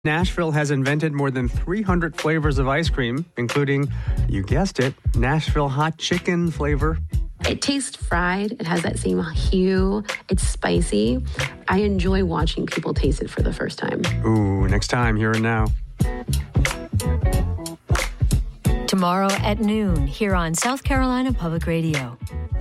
Nashville has invented more than 300 flavors of ice cream, including, you guessed it, Nashville hot chicken flavor. It tastes fried. It has that same hue. It's spicy. I enjoy watching people taste it for the first time. Ooh, next time, here and now. Tomorrow at noon, here on South Carolina Public Radio.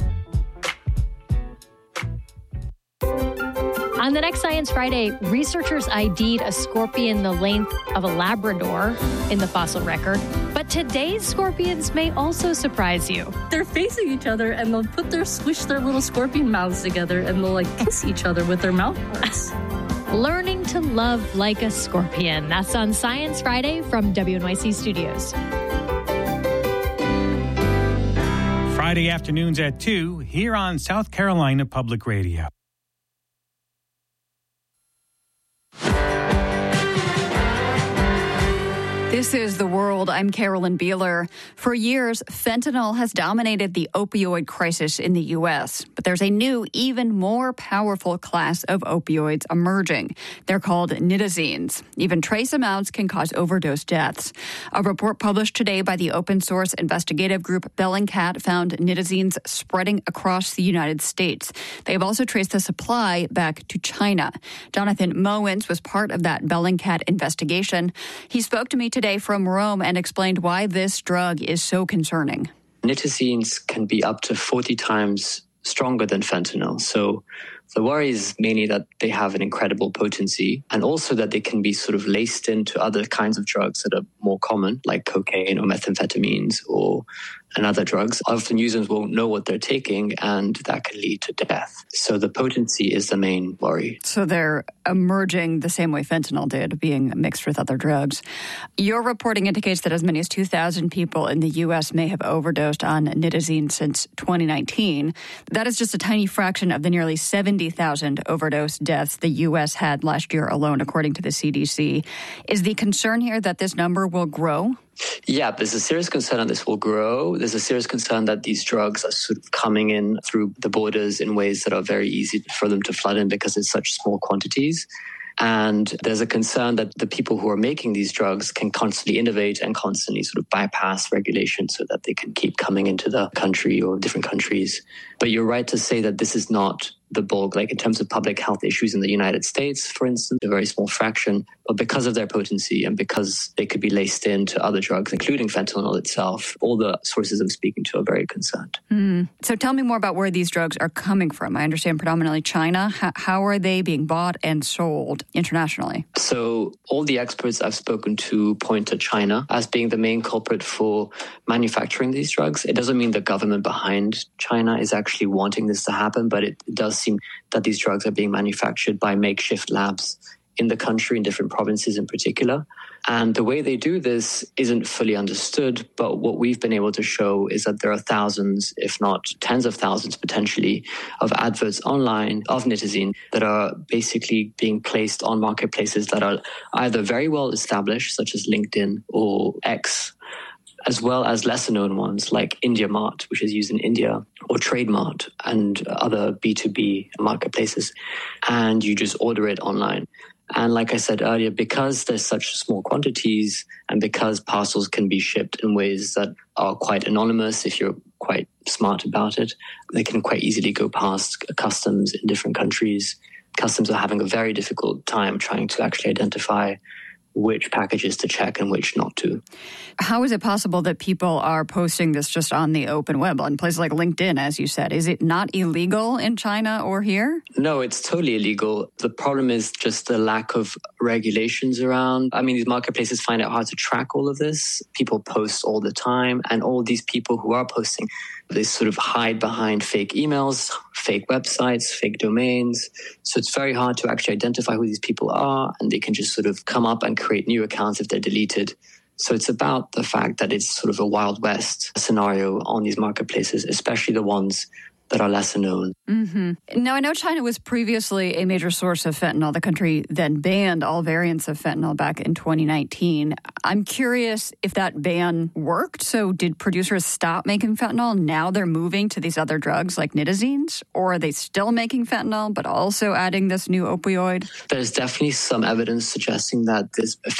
On the next Science Friday, researchers ID'd a scorpion the length of a Labrador in the fossil record. But today's scorpions may also surprise you. They're facing each other and they'll squish their little scorpion mouths together and they'll kiss each other with their mouth parts. Learning to love like a scorpion. That's on Science Friday from WNYC Studios. Friday afternoons at 2 here on South Carolina Public Radio. This is The World. I'm Carolyn Beeler. For years, fentanyl has dominated the opioid crisis in the U.S., but there's a new, even more powerful class of opioids emerging. They're called nitazines. Even trace amounts can cause overdose deaths. A report published today by the open-source investigative group Bellingcat found nitazines spreading across the United States. They've also traced the supply back to China. Jonathan Mowens was part of that Bellingcat investigation. He spoke to me today from Rome and explained why this drug is so concerning. Nitazines can be up to 40 times stronger than fentanyl. So the worry is mainly that they have an incredible potency and also that they can be sort of laced into other kinds of drugs that are more common, like cocaine or methamphetamines and other drugs. Often users won't know what they're taking and that can lead to death. So the potency is the main worry. So they're emerging the same way fentanyl did, being mixed with other drugs. Your reporting indicates that as many as 2,000 people in the U.S. may have overdosed on nitazene since 2019. That is just a tiny fraction of the nearly 70,000 overdose deaths the U.S. had last year alone, according to the CDC. Is the concern here that this number will grow? Yeah, there's a serious concern that this will grow. There's a serious concern that these drugs are sort of coming in through the borders in ways that are very easy for them to flood in because it's such small quantities. And there's a concern that the people who are making these drugs can constantly innovate and constantly sort of bypass regulation so that they can keep coming into the country or different countries. But you're right to say that this is not the bulk, like in terms of public health issues in the United States, for instance, a very small fraction. But because of their potency and because they could be laced into other drugs, including fentanyl itself, all the sources I'm speaking to are very concerned. So tell me more about where these drugs are coming from. I understand predominantly China. How are they being bought and sold internationally? So all the experts I've spoken to point to China as being the main culprit for manufacturing these drugs. It doesn't mean the government behind China is actually wanting this to happen, but it does seem that these drugs are being manufactured by makeshift labs in the country, in different provinces in particular. And the way they do this isn't fully understood, but what we've been able to show is that there are thousands, if not tens of thousands potentially, of adverts online of nitazene that are basically being placed on marketplaces that are either very well established, such as LinkedIn or X, as well as lesser known ones like IndiaMart, which is used in India, or TradeMart and other B2B marketplaces. And you just order it online. And like I said earlier, because there's such small quantities and because parcels can be shipped in ways that are quite anonymous, if you're quite smart about it, they can quite easily go past customs in different countries. Customs are having a very difficult time trying to actually identify which packages to check and which not to. How is it possible that people are posting this just on the open web, on places like LinkedIn, as you said? Is it not illegal in China or here? No, it's totally illegal. The problem is just the lack of regulations around. I mean, these marketplaces find it hard to track all of this. People post all the time, and all these people who are posting, they sort of hide behind fake emails, fake websites, fake domains. So it's very hard to actually identify who these people are, and they can just sort of come up and create new accounts if they're deleted. So it's about the fact that it's sort of a Wild West scenario on these marketplaces, especially the ones that are lesser known. Mm-hmm. Now, I know China was previously a major source of fentanyl. The country then banned all variants of fentanyl back in 2019. I'm curious if that ban worked. So did producers stop making fentanyl? Now they're moving to these other drugs like nitazines? Or are they still making fentanyl but also adding this new opioid? There's definitely some evidence suggesting that this